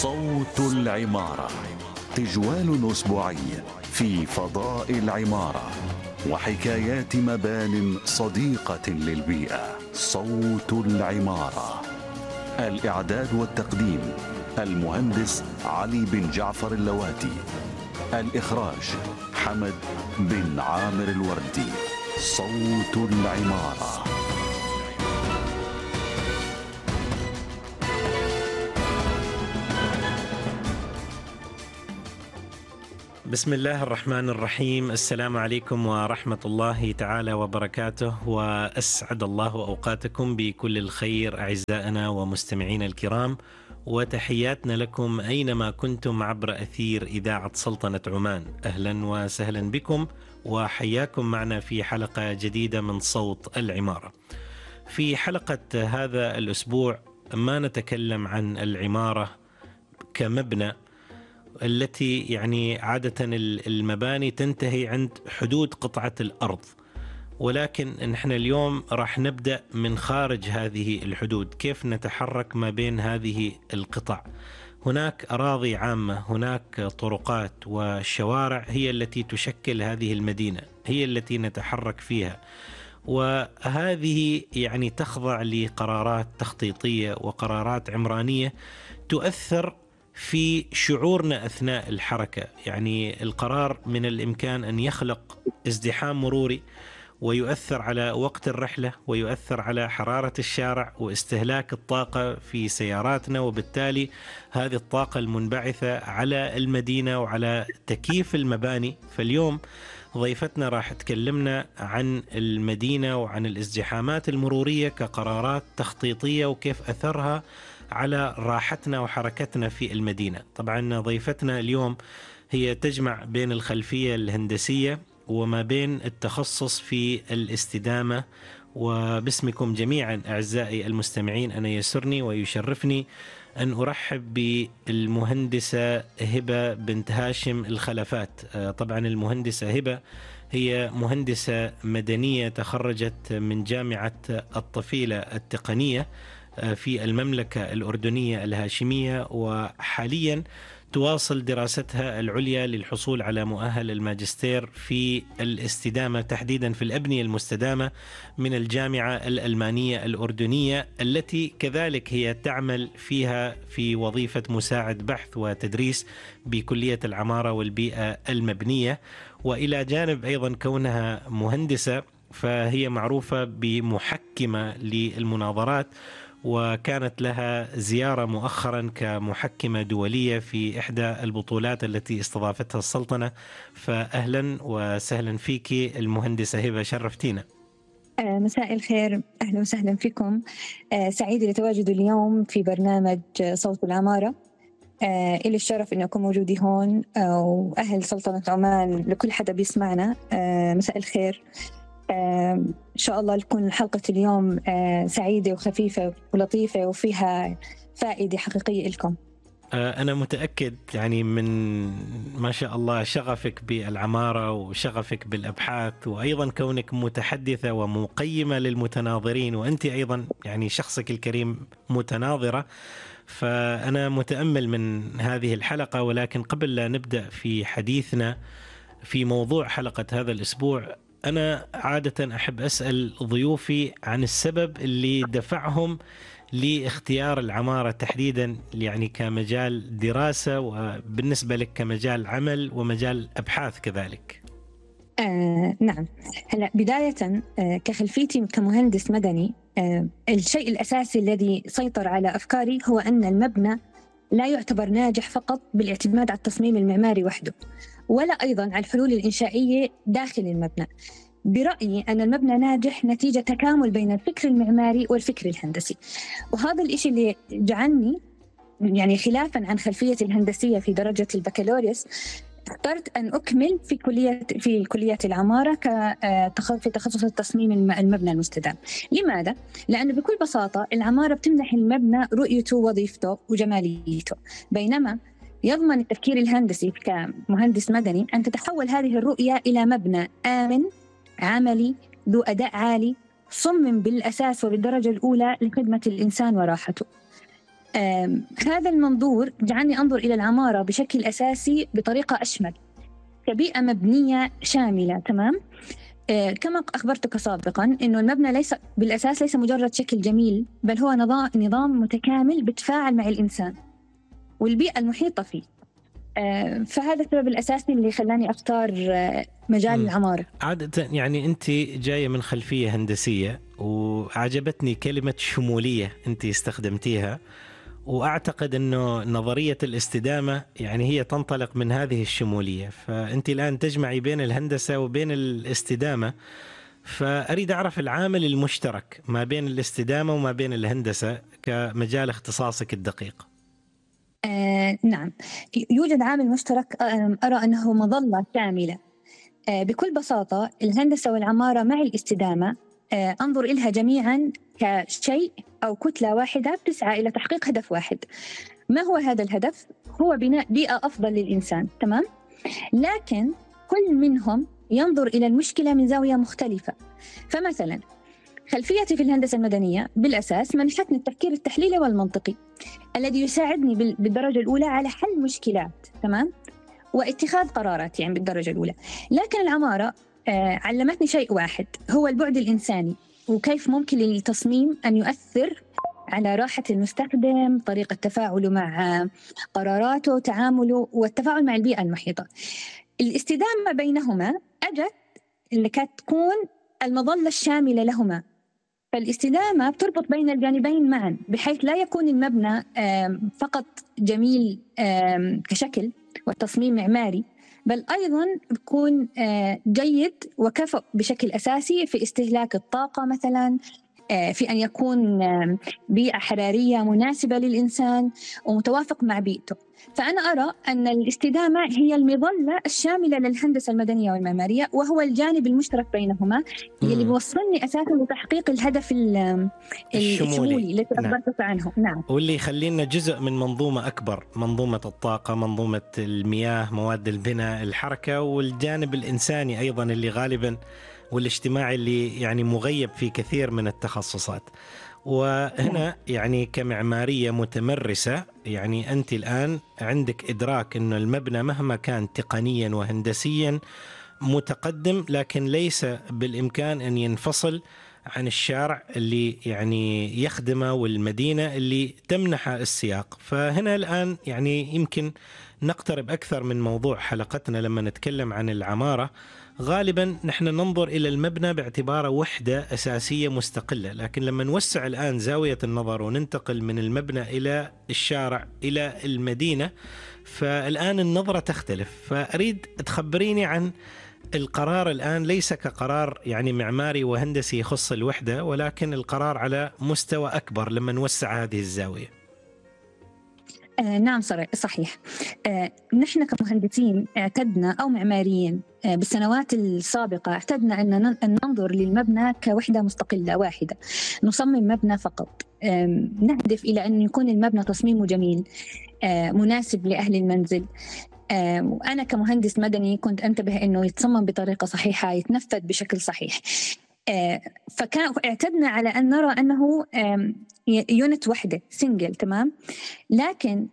صوت العمارة، تجوال أسبوعي في فضاء العمارة وحكايات مبان صديقة للبيئة. صوت العمارة، الإعداد والتقديم المهندس علي بن جعفر اللواتي، الإخراج حمد بن عامر الوردي. صوت العمارة. بسم الله الرحمن الرحيم. السلام عليكم ورحمة الله تعالى وبركاته، وأسعد الله أوقاتكم بكل الخير أعزائنا ومستمعينا الكرام، وتحياتنا لكم أينما كنتم عبر أثير إذاعة سلطنة عمان. أهلا وسهلا بكم وحياكم معنا في حلقة جديدة من صوت العمارة. في حلقة هذا الأسبوع ما نتكلم عن العمارة كمبنى التي يعني عادة المباني تنتهي عند حدود قطعة الأرض، ولكن نحن اليوم راح نبدأ من خارج هذه الحدود، كيف نتحرك ما بين هذه القطع. هناك أراضي عامة، هناك طرقات وشوارع هي التي تشكل هذه المدينة، هي التي نتحرك فيها، وهذه يعني تخضع لقرارات تخطيطية وقرارات عمرانية تؤثر في شعورنا أثناء الحركة. يعني القرار من الإمكان أن يخلق ازدحام مروري ويؤثر على وقت الرحلة ويؤثر على حرارة الشارع واستهلاك الطاقة في سياراتنا، وبالتالي هذه الطاقة المنبعثة على المدينة وعلى تكييف المباني. فاليوم ضيفتنا راح تكلمنا عن المدينة وعن الازدحامات المرورية كقرارات تخطيطية وكيف أثرها على راحتنا وحركتنا في المدينة. طبعا ضيفتنا اليوم هي تجمع بين الخلفية الهندسية وما بين التخصص في الاستدامة. وباسمكم جميعا أعزائي المستمعين أنا يسرني ويشرفني أن أرحب بالمهندسة هبة بنت هاشم الخلفات. طبعا المهندسة هبة هي مهندسة مدنية تخرجت من جامعة الطفيلة التقنية في المملكة الأردنية الهاشمية، وحاليا تواصل دراستها العليا للحصول على مؤهل الماجستير في الاستدامة، تحديدا في الأبنية المستدامة من الجامعة الألمانية الأردنية، التي كذلك هي تعمل فيها في وظيفة مساعد بحث وتدريس بكلية العمارة والبيئة المبنية. وإلى جانب أيضا كونها مهندسة فهي معروفة بمحكمة للمناظرات، وكانت لها زيارة مؤخرا كمحكمة دولية في إحدى البطولات التي استضافتها السلطنة. فأهلا وسهلا فيك المهندسة هبة، شرفتينا. مساء الخير، أهلا وسهلا فيكم. سعيدة لتواجدي اليوم في برنامج صوت العمارة. إلي الشرف أن أكون موجودة هون، وأهل سلطنة عمان لكل حدا بيسمعنا مساء الخير. إن شاء الله تكون حلقة اليوم سعيدة وخفيفة ولطيفة وفيها فائدة حقيقية لكم. أنا متأكد يعني من ما شاء الله شغفك بالعمارة وشغفك بالأبحاث، وأيضا كونك متحدثة ومقيمة للمتناظرين، وأنت أيضا يعني شخصك الكريم متناظرة. فأنا متأمل من هذه الحلقة. ولكن قبل لا نبدأ في حديثنا في موضوع حلقة هذا الأسبوع، أنا عادة أحب أسأل ضيوفي عن السبب اللي دفعهم لاختيار العمارة تحديدا، يعني كمجال دراسة، وبالنسبة لك كمجال عمل ومجال أبحاث كذلك. نعم، هلا بداية كخلفيتي كمهندس مدني، الشيء الأساسي الذي سيطر على أفكاري هو أن المبنى لا يعتبر ناجح فقط بالاعتماد على التصميم المعماري وحده، ولا أيضاً على الحلول الإنشائية داخل المبنى. برأيي أن المبنى ناجح نتيجة تكامل بين الفكر المعماري والفكر الهندسي، وهذا الإشي اللي جعلني يعني خلافاً عن خلفيتي الهندسية في درجة البكالوريوس اخترت أن أكمل في كلية العمارة في تخصص التصميم المبنى المستدام. لماذا؟ لأنه بكل بساطة العمارة بتمنح المبنى رؤيته ووظيفته وجماليته، بينما يضمن التفكير الهندسي كمهندس مدني أن تتحول هذه الرؤية إلى مبنى آمن عملي ذو أداء عالي، صمم بالأساس وبالدرجة الأولى لخدمة الإنسان وراحته. هذا المنظور جعلني أنظر إلى العمارة بشكل أساسي بطريقة أشمل، كبيئة مبنية شاملة. تمام. كما أخبرتك سابقا أنه المبنى ليس بالأساس ليس مجرد شكل جميل، بل هو نظام متكامل بتفاعل مع الإنسان والبيئة المحيطة فيه. فهذا السبب الأساسي اللي خلاني أختار مجال العمارة. عادة يعني أنت جاية من خلفية هندسية، وعجبتني كلمة شمولية أنت استخدمتيها، وأعتقد أنه نظرية الاستدامة يعني هي تنطلق من هذه الشمولية. فأنت الآن تجمعي بين الهندسة وبين الاستدامة، فأريد أعرف العامل المشترك ما بين الاستدامة وما بين الهندسة كمجال اختصاصك الدقيق. نعم، يوجد عامل مشترك أرى أنه مظلة شاملة. بكل بساطة الهندسة والعمارة مع الاستدامة أنظر إلها جميعا كشيء أو كتلة واحدة تسعى إلى تحقيق هدف واحد. ما هو هذا الهدف؟ هو بناء بيئة أفضل للإنسان. تمام؟ لكن كل منهم ينظر إلى المشكلة من زاوية مختلفة. فمثلا خلفيتي في الهندسة المدنية بالأساس منحتني التفكير التحليلي والمنطقي الذي يساعدني بالدرجة الأولى على حل مشكلات، تمام، واتخاذ قرارات يعني بالدرجة الأولى. لكن العمارة علمتني شيء واحد، هو البعد الإنساني، وكيف ممكن للتصميم أن يؤثر على راحة المستخدم، طريقة تفاعله مع قراراته، تعامله، والتفاعل مع البيئة المحيطة. الاستدامة بينهما أجت لكي تكون المظلة الشاملة لهما. فالاستدامة بتربط بين الجانبين معا، بحيث لا يكون المبنى فقط جميل كشكل والتصميم معماري، بل أيضا بيكون جيد وكفؤ بشكل أساسي في استهلاك الطاقة مثلا، في أن يكون بيئة حرارية مناسبة للإنسان ومتوافق مع بيئته. فأنا أرى أن الاستدامة هي المظلة الشاملة للهندسة المدنية والمعمارية، وهو الجانب المشترك بينهما اللي بيوصلني أساسا لتحقيق الهدف الشمولي الذي أخبرتك عنه. نعم. واللي يخلينا جزء من منظومة أكبر، منظومة الطاقة، منظومة المياه، مواد البناء، الحركة، والجانب الإنساني أيضا اللي غالبا والاجتماعي اللي يعني مغيب في كثير من التخصصات. وهنا يعني كمعمارية متمرسة، يعني أنت الآن عندك إدراك أن المبنى مهما كان تقنيا وهندسيا متقدم، لكن ليس بالإمكان أن ينفصل عن الشارع اللي يعني يخدمه والمدينة اللي تمنحه السياق. فهنا الآن يعني يمكن نقترب أكثر من موضوع حلقتنا. لما نتكلم عن العمارة غالبا نحن ننظر إلى المبنى باعتباره وحدة أساسية مستقلة، لكن لما نوسع الآن زاوية النظر وننتقل من المبنى إلى الشارع إلى المدينة، فالآن النظرة تختلف. فأريد تخبريني عن القرار الآن، ليس كقرار يعني معماري وهندسي يخص الوحدة، ولكن القرار على مستوى أكبر لما نوسع هذه الزاوية. نعم صحيح. نحن كمهندسين اعتدنا أو معماريين بالسنوات السابقة اعتدنا أن ننظر للمبنى كوحدة مستقلة واحدة، نصمم مبنى فقط، نهدف إلى أن يكون المبنى تصميمه جميل مناسب لأهل المنزل. وأنا كمهندس مدني كنت أنتبه أنه يتصمم بطريقة صحيحة، يتنفذ بشكل صحيح. فكان اعتدنا على أن نرى أنه يونت وحدة سنجل. تمام. لكن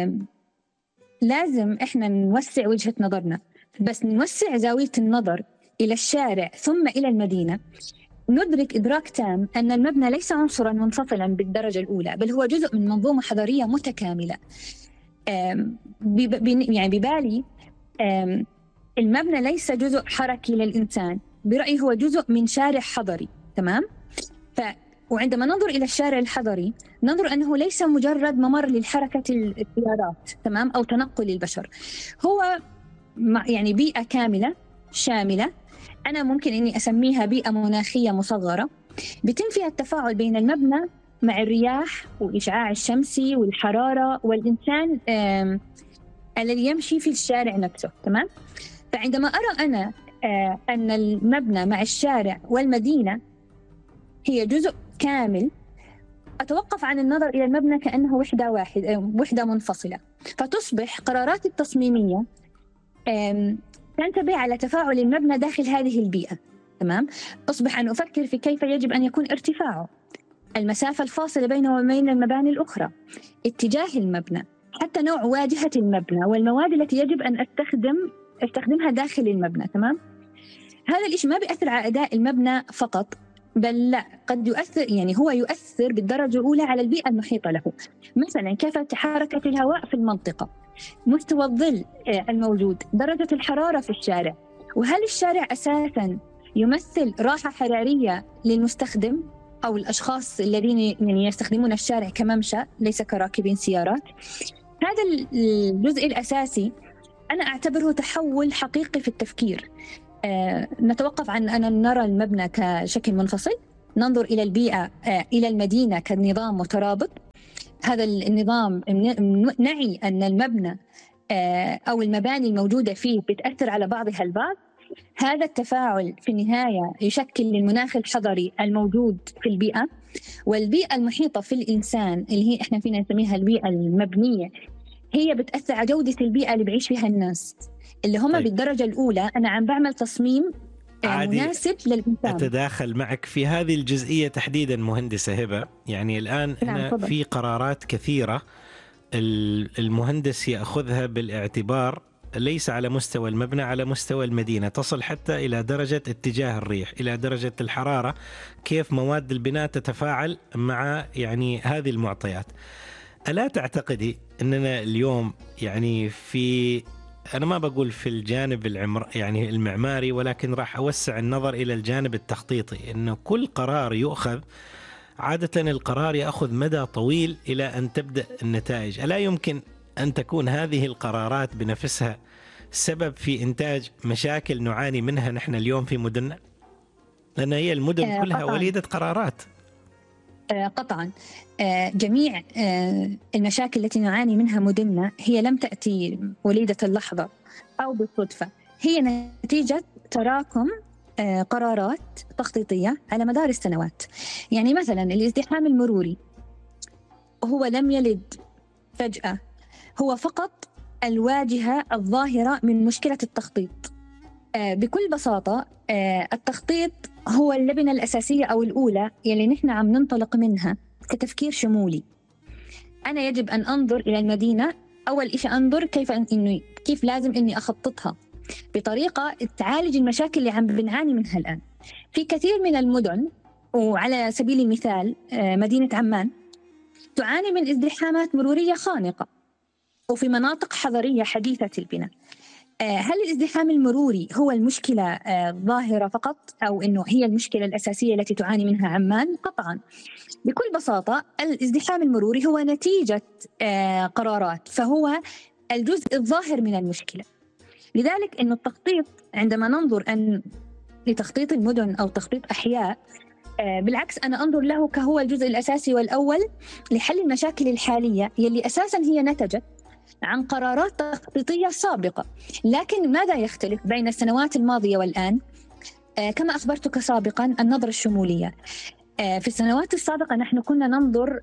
لازم إحنا نوسع وجهة نظرنا، بس نوسع زاوية النظر إلى الشارع ثم إلى المدينة، ندرك إدراك تام أن المبنى ليس عنصراً منفصلاً بالدرجة الأولى، بل هو جزء من منظومة حضارية متكاملة. يعني ببالي المبنى ليس جزء حركي للإنسان، برأيي هو جزء من شارع حضري. تمام. وعندما ننظر إلى الشارع الحضري ننظر أنه ليس مجرد ممر للحركة السيارات، تمام، أو تنقل البشر، هو يعني بيئة كاملة شاملة. أنا ممكن أني أسميها بيئة مناخية مصغرة، بيتم فيها التفاعل بين المبنى مع الرياح والإشعاع الشمسي والحرارة والإنسان الذي يمشي في الشارع نفسه. تمام. فعندما أرى أنا أن المبنى مع الشارع والمدينة هي جزء كامل، أتوقف عن النظر إلى المبنى كأنه وحدة منفصلة، فتصبح قراراتي التصميمية تنتبه على تفاعل المبنى داخل هذه البيئة. تمام. أصبح أن أفكر في كيف يجب أن يكون ارتفاعه، المسافة الفاصلة بينه وبين المباني الأخرى، اتجاه المبنى، حتى نوع واجهة المبنى والمواد التي يجب أن أستخدمها داخل المبنى. تمام؟ هذا الإشي ما بيأثر على أداء المبنى فقط، بل لا، قد يؤثر، يعني هو يؤثر بالدرجة الأولى على البيئة المحيطة له. مثلا كيف حركة الهواء في المنطقة، مستوى الظل الموجود، درجة الحرارة في الشارع، وهل الشارع أساسا يمثل راحة حرارية للمستخدم أو الأشخاص الذين يعني يستخدمون الشارع كممشى ليس كراكبين سيارات. هذا الجزء الأساسي أنا أعتبره تحول حقيقي في التفكير. نتوقف عن أن نرى المبنى كشكل منفصل، ننظر إلى البيئة، إلى المدينة كنظام مترابط. هذا النظام نعي أن المبنى أو المباني الموجودة فيه بتأثر على بعضها البعض. هذا التفاعل في النهاية يشكل المناخ الحضري الموجود في البيئة، والبيئة المحيطة في الإنسان اللي هي إحنا فينا نسميها البيئة المبنية، هي بتأثر على جودة البيئة اللي بعيش فيها الناس اللي هم طيب. بالدرجة الأولى أنا عم بعمل تصميم مناسب للإنسان. أتداخل معك في هذه الجزئية تحديدا مهندسة هبة. يعني الآن هنا في قرارات كثيرة المهندس يأخذها بالاعتبار، ليس على مستوى المبنى، على مستوى المدينة، تصل حتى إلى درجة اتجاه الريح، إلى درجة الحرارة، كيف مواد البناء تتفاعل مع يعني هذه المعطيات. ألا تعتقدي أننا اليوم يعني أنا ما بقول في الجانب يعني المعماري، ولكن راح أوسع النظر إلى الجانب التخطيطي، أنه كل قرار يؤخذ عادة القرار يأخذ مدى طويل إلى أن تبدأ النتائج. ألا يمكن أن تكون هذه القرارات بنفسها سبب في إنتاج مشاكل نعاني منها نحن اليوم في مدننا؟ لأن هي المدن كلها وليدة قرارات. قطعا. جميع المشاكل التي نعاني منها مدننا هي لم تأتي وليدة اللحظة أو بالصدفة، هي نتيجة تراكم قرارات تخطيطية على مدار السنوات. يعني مثلا الازدحام المروري هو لم يلد فجأة، هو فقط الواجهة الظاهرة من مشكلة التخطيط. بكل بساطة التخطيط هو اللبنة الأساسية أو الأولى يلي نحن عم ننطلق منها كتفكير شمولي. أنا يجب أن أنظر إلى المدينة، أول إشي أنظر كيف لازم إني أخططها بطريقة تعالج المشاكل اللي عم بنعاني منها الآن. في كثير من المدن، وعلى سبيل المثال مدينة عمان تعاني من ازدحامات مرورية خانقة، وفي مناطق حضرية حديثة البناء. هل الازدحام المروري هو المشكلة الظاهرة فقط، أو أنه هي المشكلة الأساسية التي تعاني منها عمان؟ قطعا. بكل بساطة الازدحام المروري هو نتيجة قرارات، فهو الجزء الظاهر من المشكلة. لذلك أن التخطيط عندما ننظر لتخطيط المدن أو تخطيط أحياء، بالعكس أنا أنظر له كهو الجزء الأساسي والأول لحل المشاكل الحالية يلي أساساً هي نتجت عن قرارات تخطيطية سابقة. لكن ماذا يختلف بين السنوات الماضية والآن؟ كما أخبرتك سابقاً، النظرة الشمولية. في السنوات السابقة نحن كنا ننظر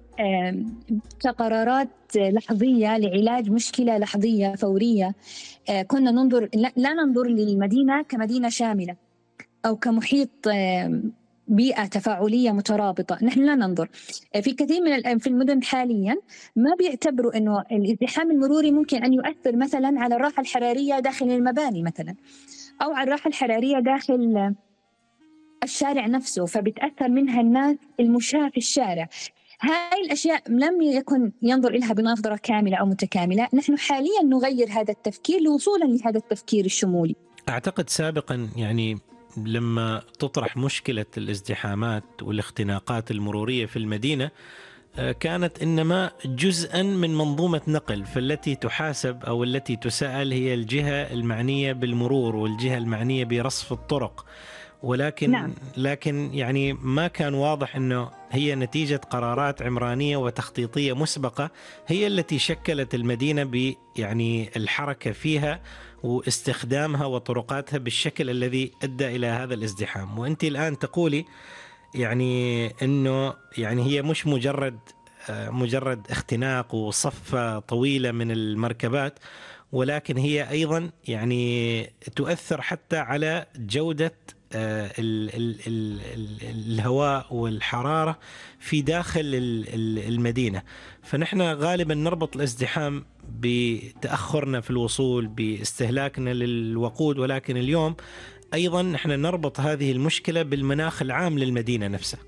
كقرارات لحظية لعلاج مشكلة لحظية فورية. كنا ننظر لا ننظر للمدينة كمدينة شاملة أو كمحيط بيئة تفاعلية مترابطة. نحن لا ننظر في كثير في المدن حاليا ما بيعتبروا أنه الازدحام المروري ممكن أن يؤثر مثلا على الراحة الحرارية داخل المباني مثلا، أو على الراحة الحرارية داخل الشارع نفسه، فبتأثر منها الناس المشاة في الشارع. هاي الأشياء لم يكن ينظر إلها بنظرة كاملة أو متكاملة. نحن حاليا نغير هذا التفكير لوصولا لهذا التفكير الشمولي. أعتقد سابقا يعني لما تطرح مشكلة الازدحامات والاختناقات المرورية في المدينة كانت إنما جزءا من منظومة نقل، فالتي تحاسب أو التي تسأل هي الجهة المعنية بالمرور والجهة المعنية برصف الطرق. ولكن نعم. لكن يعني ما كان واضح أنه هي نتيجة قرارات عمرانية وتخطيطية مسبقة هي التي شكلت المدينة يعني الحركة فيها واستخدامها وطرقاتها بالشكل الذي أدى إلى هذا الازدحام. وأنت الآن تقولي يعني أنه يعني هي مش مجرد اختناق وصفة طويلة من المركبات، ولكن هي أيضا يعني تؤثر حتى على جودة الهواء والحرارة في داخل المدينة. فنحن غالبا نربط الازدحام بتأخرنا في الوصول، باستهلاكنا للوقود، ولكن اليوم أيضا نحن نربط هذه المشكلة بالمناخ العام للمدينة نفسها.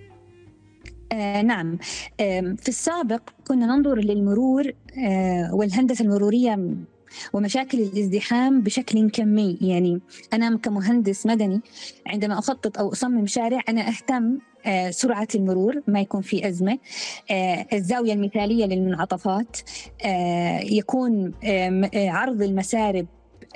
نعم. في السابق كنا ننظر للمرور والهندسة المرورية ومشاكل الازدحام بشكل كمي. يعني أنا كمهندس مدني عندما أخطط أو أصمم شارع أنا أهتم سرعة المرور، ما يكون في أزمة، الزاوية المثالية للمنعطفات، يكون عرض المسارب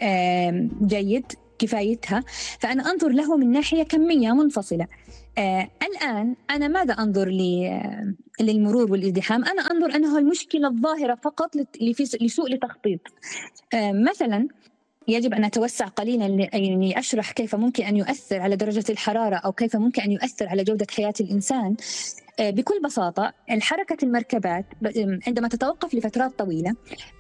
جيد كفايتها. فأنا أنظر له من ناحية كمية منفصلة. الآن أنا ماذا أنظر للمرور والازدحام؟ أنا أنظر أنه المشكلة الظاهرة فقط لسوء التخطيط. مثلا يجب أن أتوسع قليلا يعني أشرح كيف ممكن أن يؤثر على درجة الحرارة أو كيف ممكن أن يؤثر على جودة حياة الإنسان. بكل بساطة الحركة المركبات عندما تتوقف لفترات طويلة،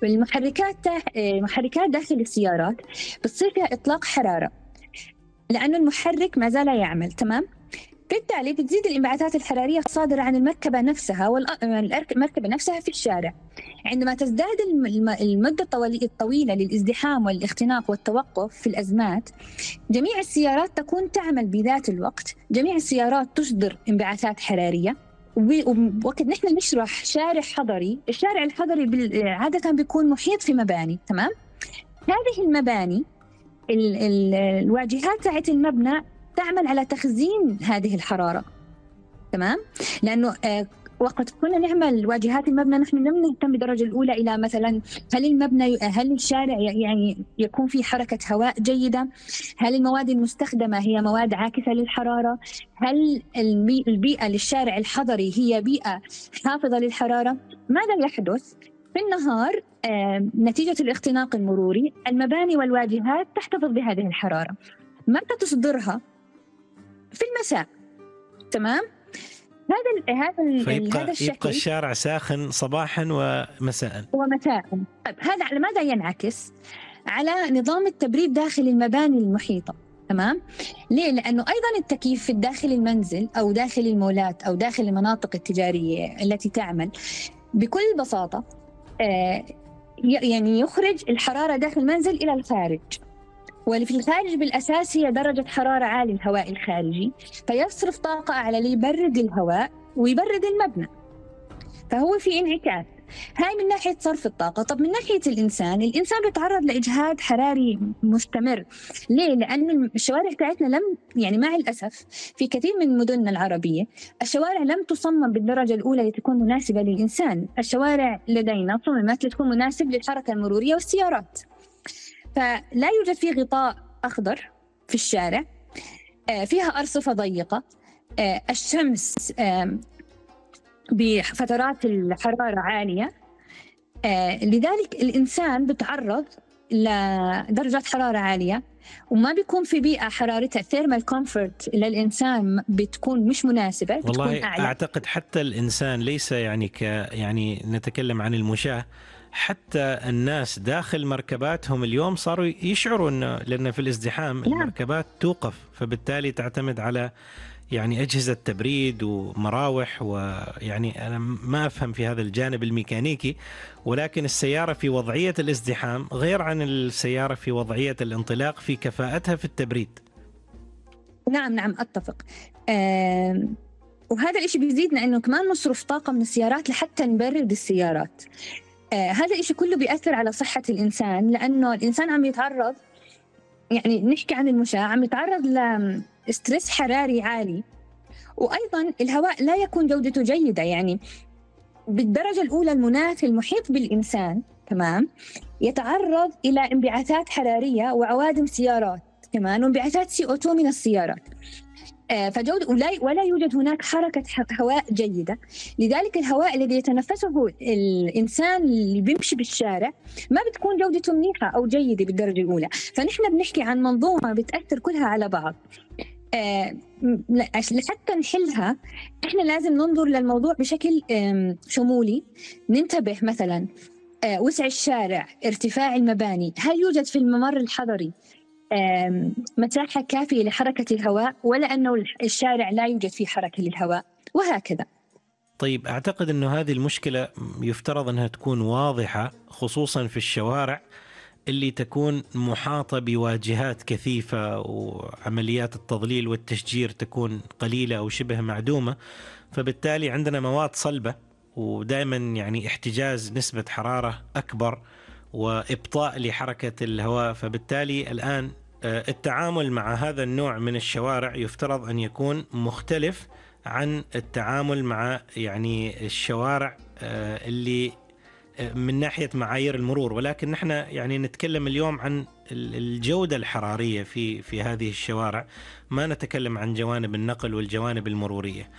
المحركات داخل السيارات بتصير فيها إطلاق حرارة لأن المحرك ما زال يعمل. تمام؟ بالتالي بتزيد الانبعاثات الحرارية الصادرة عن المركبة نفسها والمركبة نفسها في الشارع. عندما تزداد المدة الطويلة للازدحام والاختناق والتوقف في الأزمات، جميع السيارات تكون تعمل بذات الوقت، جميع السيارات تصدر انبعاثات حرارية. وقت نحن نشرح شارع حضري، الشارع الحضري عادة بيكون محيط في مباني. تمام؟ هذه المباني الواجهات تاعت المبنى تعمل على تخزين هذه الحرارة. تمام؟ لأنه وقت كنا نعمل واجهات المبنى نحن لم نهتم بالدرجة الأولى إلى مثلا هل الشارع يعني يكون في حركة هواء جيدة، هل المواد المستخدمة هي مواد عاكسة للحرارة، هل البيئة للشارع الحضري هي بيئة حافظة للحرارة. ماذا يحدث؟ في النهار نتيجة الاختناق المروري المباني والواجهات تحتفظ بهذه الحرارة، متى تصدرها؟ في المساء. تمام؟ هذا الشكل يبقى الشارع ساخن صباحا ومساء. طيب هذا على ماذا ينعكس؟ على نظام التبريد داخل المباني المحيطة. تمام؟ ليه؟ لأنه أيضا التكييف في داخل المنزل أو داخل المولات أو داخل المناطق التجارية التي تعمل بكل بساطة يعني يخرج الحرارة داخل المنزل إلى الخارج، واللي في الخارج بالأساس هي درجة حرارة عالية الهواء الخارجي، فيصرف طاقة على اللي يبرد الهواء ويبرد المبنى، فهو في انعكاس. هاي من ناحية صرف الطاقة. طب من ناحية الإنسان بيتعرض لإجهاد حراري مستمر. ليه؟ لأن الشوارع بتاعتنا يعني مع الأسف في كثير من مدننا العربية الشوارع لم تصمم بالدرجة الأولى لتكون مناسبة للإنسان. الشوارع لدينا صممت لتكون مناسب للحركة المرورية والسيارات، فلا يوجد فيه غطاء أخضر في الشارع، فيها أرصفة ضيقة، الشمس بفترات الحرارة عالية، لذلك الإنسان بتعرض لدرجة حرارة عالية وما بيكون في بيئة حرارتها ثيرمال كومفورت للإنسان بتكون مش مناسبة. والله أعتقد حتى الإنسان ليس يعني نتكلم عن المشاة، حتى الناس داخل مركباتهم اليوم صاروا يشعروا لأن في الازدحام المركبات توقف، فبالتالي تعتمد على يعني أجهزة تبريد ومراوح. ويعني أنا ما أفهم في هذا الجانب الميكانيكي، ولكن السيارة في وضعية الازدحام غير عن السيارة في وضعية الانطلاق في كفاءتها في التبريد. نعم أتفق. وهذا الإشي بيزيدنا أنه كمان نصرف طاقة من السيارات لحتى نبرد السيارات. هذا الإشي كله بيأثر على صحة الإنسان، لأنه الإنسان عم يتعرض، يعني نحكي عن المشاة، عم يتعرض لستريس حراري عالي، وأيضا الهواء لا يكون جودته جيدة. يعني بالدرجة الأولى المناخ المحيط بالإنسان تمام يتعرض إلى انبعاثات حرارية وعوادم سيارات كمان وانبعاثات CO2 من السيارات، ولا يوجد هناك حركة هواء جيدة. لذلك الهواء الذي يتنفسه الإنسان اللي بيمشي بالشارع ما بتكون جودته منيحة أو جيدة بالدرجة الأولى. فنحن بنحكي عن منظومة بتأثر كلها على بعض. لحتى نحلها إحنا لازم ننظر للموضوع بشكل شمولي، ننتبه مثلا وسع الشارع، ارتفاع المباني، هل يوجد في الممر الحضري مساحة كافية لحركة الهواء، ولا أنه الشارع لا يوجد فيه حركة للهواء، وهكذا. طيب، أعتقد أنه هذه المشكلة يفترض أنها تكون واضحة، خصوصا في الشوارع اللي تكون محاطة بواجهات كثيفة، وعمليات التضليل والتشجير تكون قليلة أو شبه معدومة، فبالتالي عندنا مواد صلبة، ودائما يعني احتجاز نسبة حرارة أكبر وإبطاء لحركة الهواء. فبالتالي الآن التعامل مع هذا النوع من الشوارع يفترض أن يكون مختلف عن التعامل مع يعني الشوارع اللي من ناحية معايير المرور، ولكن نحن يعني نتكلم اليوم عن الجودة الحرارية في هذه الشوارع، ما نتكلم عن جوانب النقل والجوانب المرورية.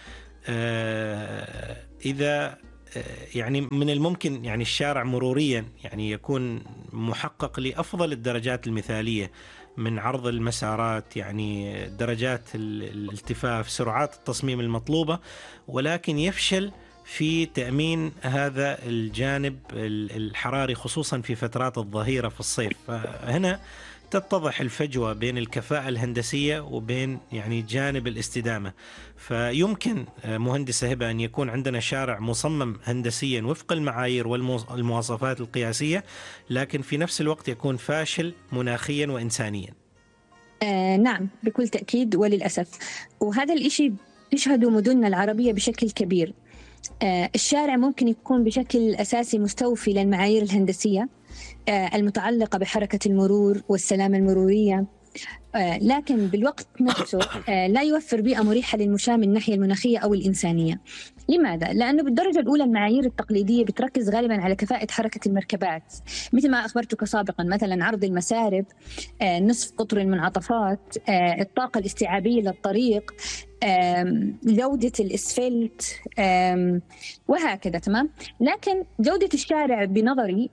إذا يعني من الممكن يعني الشارع مروريا يعني يكون محقق لأفضل الدرجات المثالية من عرض المسارات، يعني درجات الالتفاف، سرعات التصميم المطلوبة، ولكن يفشل في تأمين هذا الجانب الحراري، خصوصا في فترات الظهيرة في الصيف. فهنا تتضح الفجوة بين الكفاءة الهندسية وبين يعني جانب الاستدامة. فيمكن مهندسة هبة أن يكون عندنا شارع مصمم هندسيا وفق المعايير والمواصفات القياسية، لكن في نفس الوقت يكون فاشل مناخيا وإنسانيا. نعم، بكل تأكيد وللأسف، وهذا الإشي تشهده مدننا العربية بشكل كبير. الشارع ممكن يكون بشكل أساسي مستوفي للمعايير الهندسية المتعلقة بحركة المرور والسلامة المرورية، لكن بالوقت نفسه لا يوفر بيئة مريحة للمشاة من الناحية المناخية أو الإنسانية. لماذا؟ لأنه بالدرجة الأولى المعايير التقليدية بتركز غالباً على كفاءة حركة المركبات، مثل ما أخبرتك سابقاً، مثلاً عرض المسارب، نصف قطر المنعطفات، الطاقة الاستيعابية للطريق، جودة الإسفلت، وهكذا. تمام. لكن جودة الشارع بنظري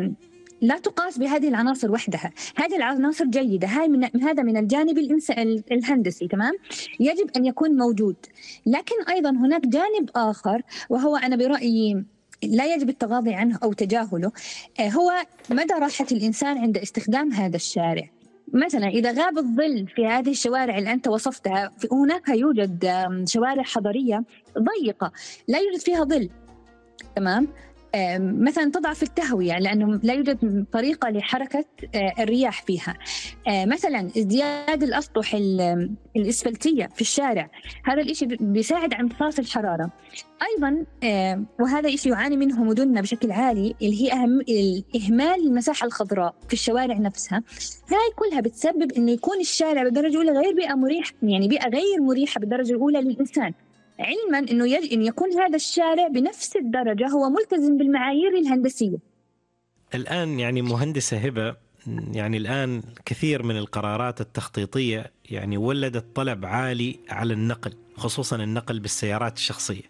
لا تقاس بهذه العناصر وحدها. هذه العناصر جيدة، هذا من الجانب الهندسي. تمام، يجب أن يكون موجود، لكن أيضا هناك جانب آخر، وهو أنا برأيي لا يجب التغاضي عنه أو تجاهله، هو مدى راحة الإنسان عند استخدام هذا الشارع. مثلا إذا غاب الظل في هذه الشوارع اللي أنت وصفتها، هناك يوجد شوارع حضرية ضيقة لا يوجد فيها ظل. تمام. مثلا تضعف التهوية لأنه لا يوجد طريقة لحركة الرياح فيها. مثلا ازدياد الأسطح الإسفلتية في الشارع، هذا الإشي بيساعد على امتصاص الحرارة أيضا. وهذا إشي يعاني منه مدننا بشكل عالي، اللي هي إهمال المساحة الخضراء في الشوارع نفسها. هاي كلها بتسبب إنه يكون الشارع بالدرجة الأولى غير بيئة مريحة، يعني بيئة غير مريحة بالدرجة الأولى للإنسان، علما أنه يجب أن يكون هذا الشارع بنفس الدرجة هو ملتزم بالمعايير الهندسية. الآن يعني مهندسة هبة، يعني الآن كثير من القرارات التخطيطية يعني ولدت طلب عالي على النقل، خصوصا النقل بالسيارات الشخصية،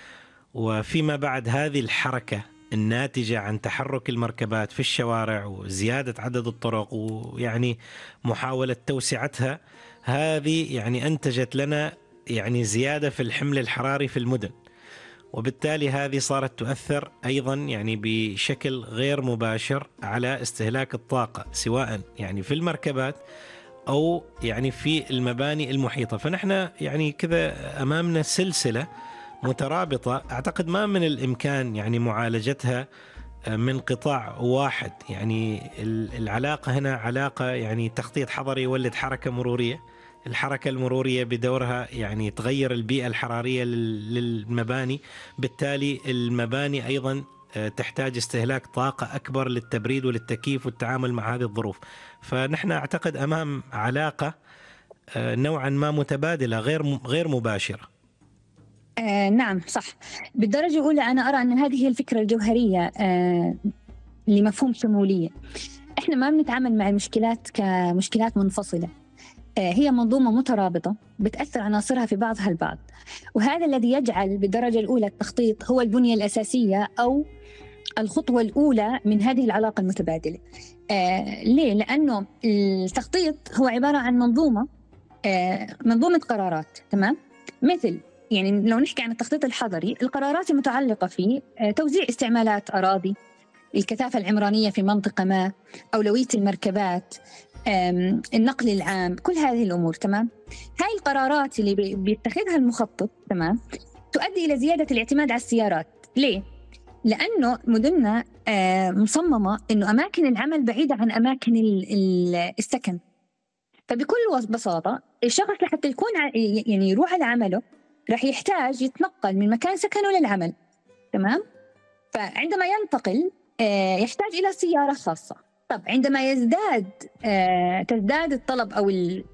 وفيما بعد هذه الحركة الناتجة عن تحرك المركبات في الشوارع وزيادة عدد الطرق ويعني محاولة توسعتها، هذه يعني أنتجت لنا يعني زيادة في الحمل الحراري في المدن، وبالتالي هذه صارت تؤثر أيضا يعني بشكل غير مباشر على استهلاك الطاقة، سواء يعني في المركبات أو يعني في المباني المحيطة. فنحن يعني كذا أمامنا سلسلة مترابطة، أعتقد ما من الإمكان يعني معالجتها من قطاع واحد. يعني العلاقة هنا علاقة يعني تخطيط حضري يولد حركة مرورية، الحركة المرورية بدورها يعني تغير البيئة الحرارية للمباني، بالتالي المباني أيضا تحتاج استهلاك طاقة أكبر للتبريد وللتكييف والتعامل مع هذه الظروف. فنحن أعتقد أمام علاقة نوعا ما متبادلة غير مباشرة. نعم صح. بالدرجة الأولى أنا أرى أن هذه هي الفكرة الجوهرية لمفهوم شمولية. إحنا ما بنتعامل مع المشكلات كمشكلات منفصلة، هي منظومة مترابطة بتأثر عناصرها في بعضها البعض، وهذا الذي يجعل بالدرجة الأولى التخطيط هو البنية الأساسية أو الخطوة الأولى من هذه العلاقة المتبادلة. ليه؟ لأنه التخطيط هو عبارة عن منظومة قرارات. تمام؟ مثل يعني لو نحكي عن التخطيط الحضري، القرارات المتعلقة في توزيع استعمالات أراضي، الكثافة العمرانية في منطقة ما، أولوية المركبات، النقل العام، كل هذه الأمور. تمام. هاي القرارات اللي بيتخذها المخطط تمام تؤدي إلى زيادة الاعتماد على السيارات. ليه؟ لأنه مدننا مصممة إنه أماكن العمل بعيدة عن أماكن السكن، فبكل بساطة الشخص لحتى يكون يعني يروح على عمله راح يحتاج يتنقل من مكان سكنه للعمل. تمام. فعندما ينتقل يحتاج إلى سيارة خاصة. طب عندما تزداد الطلب أو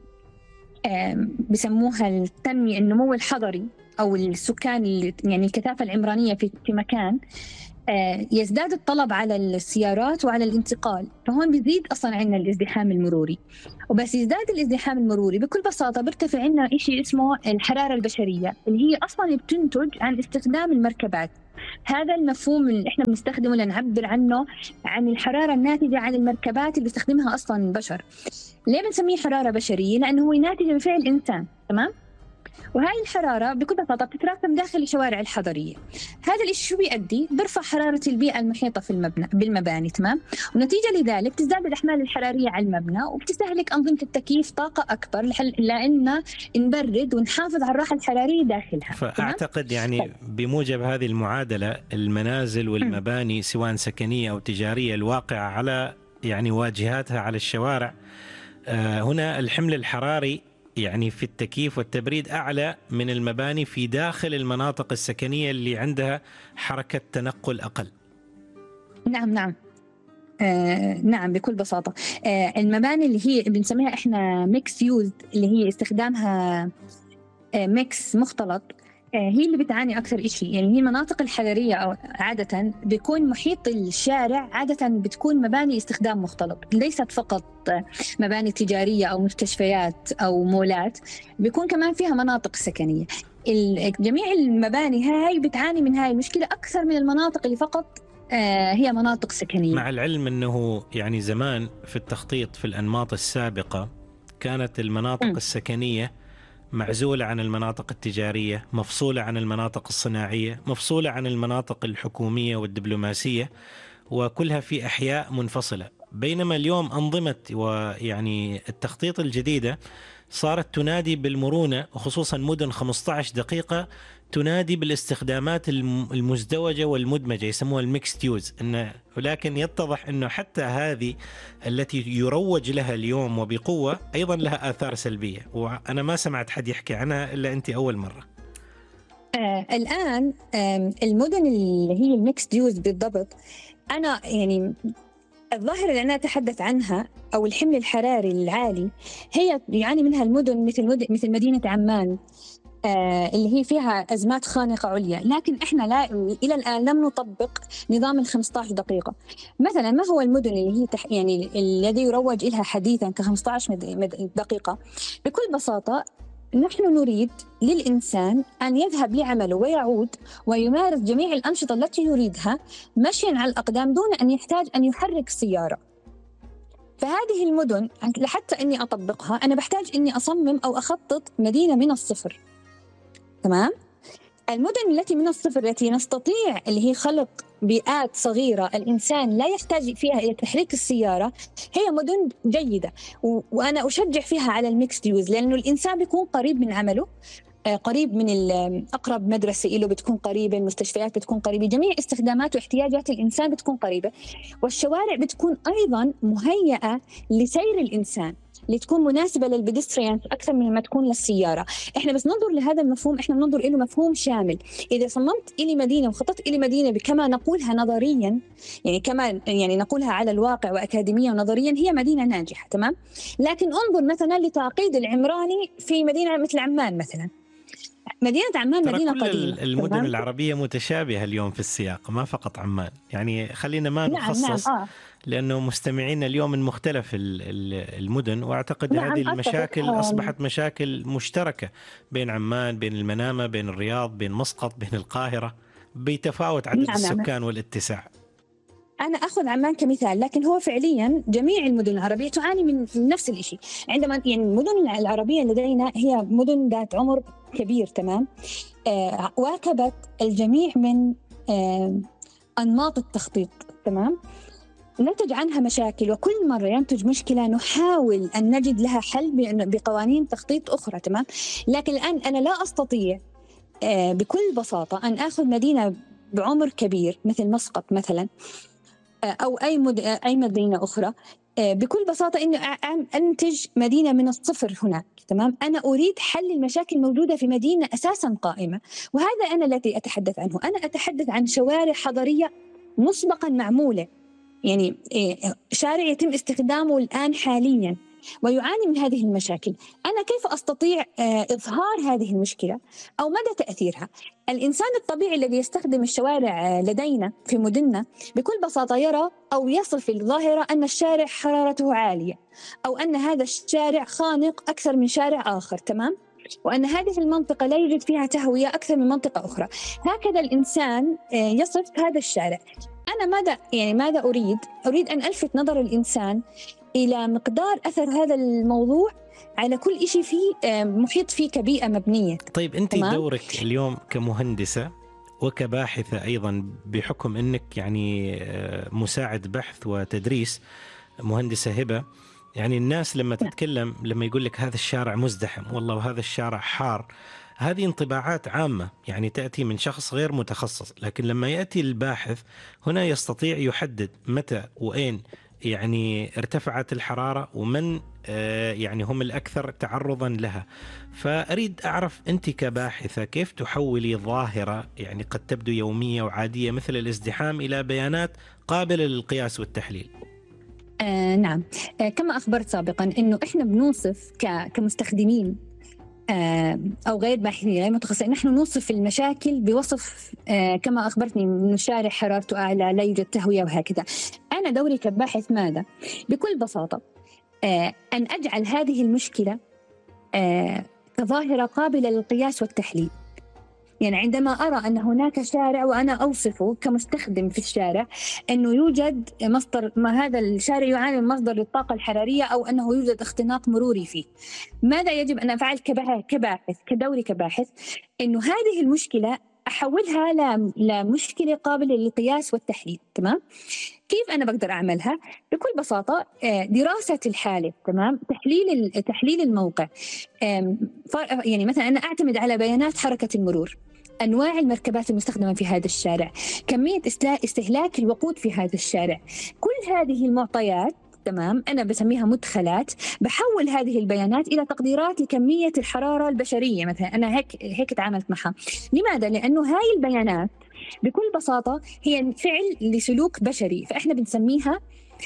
بسموها التنمية، النمو الحضري أو السكان يعني الكثافة العمرانية في مكان، يزداد الطلب على السيارات وعلى الانتقال، فهون بيزيد أصلا عندنا الازدحام المروري. وبس يزداد الازدحام المروري بكل بساطة بيرتفع عندنا إشي اسمه الحرارة البشرية، اللي هي أصلا بتنتج عن استخدام المركبات. هذا المفهوم اللي احنا بنستخدمه لنعبر عنه عن الحرارة الناتجة عن المركبات اللي بيستخدمها أصلا البشر. ليه بنسميه حرارة بشرية؟ لأنه هو ناتج من فعل الإنسان. تمام. وهاي الحرارة بكل بساطة بتتراكم داخل الشوارع الحضرية. هذا الشيء شو بيؤدي؟ برفع حرارة البيئة المحيطة بالمباني. تمام. ونتيجة لذلك تزداد الأحمال الحرارية على المبنى، وبتستهلك أنظمة التكييف طاقة أكبر لأن نبرد ونحافظ على الراحة الحرارية داخلها. فأعتقد يعني بموجب هذه المعادلة المنازل والمباني سواء سكنية أو تجارية الواقعة على يعني واجهاتها على الشوارع، هنا الحمل الحراري يعني في التكييف والتبريد أعلى من المباني في داخل المناطق السكنية اللي عندها حركة تنقل أقل. نعم نعم بكل بساطة. المباني اللي هي بنسميها إحنا ميكس يوز، اللي هي استخدامها ميكس مختلط، هي اللي بتعاني أكثر إشي. يعني هي المناطق الحضرية أو عادة بيكون محيط الشارع عادة بتكون مباني استخدام مختلط، ليست فقط مباني تجارية أو مستشفيات أو مولات، بيكون كمان فيها مناطق سكنية. جميع المباني هاي بتعاني من هاي المشكلة أكثر من المناطق اللي فقط هي مناطق سكنية. مع العلم أنه يعني زمان في التخطيط في الأنماط السابقة كانت المناطق السكنية معزولة عن المناطق التجارية، مفصولة عن المناطق الصناعية، مفصولة عن المناطق الحكومية والدبلوماسية، وكلها في أحياء منفصلة. بينما اليوم أنظمة ويعني التخطيط الجديدة صارت تنادي بالمرونة، وخصوصا مدن 15 دقيقة تنادي بالاستخدامات المزدوجة والمدمجة، يسموها الميكست يوز. ولكن يتضح أنه حتى هذه التي يروج لها اليوم وبقوة أيضا لها آثار سلبية، وأنا ما سمعت حد يحكي عنها إلا أنت أول مرة. الآن المدن اللي هي الميكست يوز بالضبط، أنا يعني الظاهرة اللي أنا أتحدث عنها أو الحمل الحراري العالي هي يعاني منها المدن مثل مدينة عمان، اللي هي فيها أزمات خانقة عليا. لكن إحنا إلى الآن لم نطبق نظام 15 دقيقة. مثلا ما هو المدن اللي هي يعني الذي يروج لها حديثا ك15 دقيقة؟ بكل بساطة نحن نريد للإنسان أن يذهب لعمله ويعود ويمارس جميع الأنشطة التي يريدها مشيا على الأقدام دون أن يحتاج أن يحرك سيارة. فهذه المدن لحتى أني أطبقها أنا بحتاج أني أصمم أو أخطط مدينة من الصفر. تمام؟ المدن التي من الصفر التي نستطيع اللي هي خلق بيئات صغيرة الإنسان لا يحتاج فيها إلى تحريك السيارة هي مدن جيدة، وأنا أشجع فيها على الميكس يوز، لأنه الإنسان بيكون قريب من عمله، قريب من أقرب مدرسة له بتكون قريبة، المستشفيات بتكون قريبة، جميع استخدامات واحتياجات الإنسان بتكون قريبة، والشوارع بتكون أيضا مهيئة لسير الإنسان لتكون مناسبة للبيدستريان أكثر من ما تكون للسيارة. إحنا بس ننظر لهذا المفهوم، إحنا بننظر إله مفهوم شامل. إذا صممت إلي مدينة وخططت إلي مدينة بكما نقولها نظريا، يعني كما يعني نقولها على الواقع وأكاديميا ونظريا، هي مدينة ناجحة. تمام. لكن انظر مثلا لتعقيد العمراني في مدينة مثل عمان مثلا. مدينة عمان مدينة قديمة. كل المدن العربية متشابهة اليوم في السياق، ما فقط عمان. يعني خلينا ما نخصص لأنه مستمعينا اليوم من مختلف المدن، وأعتقد هذه المشاكل أصبحت مشاكل مشتركة بين عمان، بين المنامة، بين الرياض، بين مسقط، بين القاهرة، بيتفاوت عدد السكان والاتساع. أنا أخذ عمان كمثال، لكن هو فعليا جميع المدن العربية تعاني من نفس الشيء. عندما يعني المدن العربية لدينا هي مدن ذات عمر كبير. تمام. واكبت الجميع من أنماط التخطيط. تمام. نتج عنها مشاكل، وكل مرة ينتج مشكلة نحاول أن نجد لها حل بقوانين تخطيط أخرى. تمام. لكن الآن أنا لا أستطيع بكل بساطة أن أخذ مدينة بعمر كبير مثل مسقط مثلا، أو أي مدينة أخرى، بكل بساطة إنه أنتج مدينة من الصفر هناك. تمام. أنا أريد حل المشاكل الموجودة في مدينة أساسا قائمة، وهذا أنا الذي أتحدث عنه. أنا أتحدث عن شوارع حضرية مسبقا معمولة، يعني شارع يتم استخدامه الآن حاليا ويعاني من هذه المشاكل. أنا كيف أستطيع إظهار هذه المشكلة أو مدى تأثيرها؟ الإنسان الطبيعي الذي يستخدم الشوارع لدينا في مدننا بكل بساطة يرى أو يصف الظاهرة أن الشارع حرارته عالية، أو أن هذا الشارع خانق أكثر من شارع آخر. تمام. وأن هذه المنطقة لا يوجد فيها تهوية أكثر من منطقة أخرى. هكذا الإنسان يصف هذا الشارع. أنا ماذا أريد أن ألفت نظر الإنسان إلى مقدار أثر هذا الموضوع على كل شيء فيه محيط فيه كبيئة مبنية. طيب أنت دورك اليوم كمهندسة وكباحثة أيضا، بحكم أنك يعني مساعد بحث وتدريس، مهندسة هبة، يعني الناس لما تتكلم، لما يقول لك هذا الشارع مزدحم والله وهذا الشارع حار، هذه انطباعات عامة يعني تأتي من شخص غير متخصص. لكن لما يأتي الباحث هنا يستطيع يحدد متى وأين يعني ارتفعت الحرارة ومن يعني هم الأكثر تعرضا لها. فأريد أعرف أنت كباحثة كيف تحولي ظاهرة يعني قد تبدو يومية وعادية مثل الازدحام إلى بيانات قابلة للقياس والتحليل. نعم. كما أخبرت سابقا أنه إحنا بنوصف كمستخدمين أو غير باحثين غير متخصصين، نحن نوصف المشاكل بوصف كما أخبرتني من الشارع حرارته أعلى، لا يوجد تهوية وهكذا. أنا دوري كباحث ماذا؟ بكل بساطة أن أجعل هذه المشكلة كظاهرة قابلة للقياس والتحليل. يعني عندما أرى أن هناك شارع وأنا أوصفه كمستخدم في الشارع أنه يوجد مصدر، ما هذا الشارع يعاني من مصدر للطاقة الحرارية أو أنه يوجد اختناق مروري فيه، ماذا يجب أن أفعل كباحث كدوري كباحث؟ أنه هذه المشكلة أحولها لمشكلة قابلة للقياس والتحليل. تمام. كيف أنا بقدر أعملها؟ بكل بساطة دراسة الحالة. تمام. تحليل الموقع. يعني مثلا أنا أعتمد على بيانات حركة المرور، أنواع المركبات المستخدمة في هذا الشارع، كمية استهلاك الوقود في هذا الشارع، كل هذه المعطيات. تمام. أنا بسميها مدخلات، بحول هذه البيانات إلى تقديرات لكمية الحرارة البشرية مثلا. أنا هيك تعاملت معها. لماذا؟ لأنه هاي البيانات بكل بساطة هي فعل لسلوك بشري، فإحنا بنسميها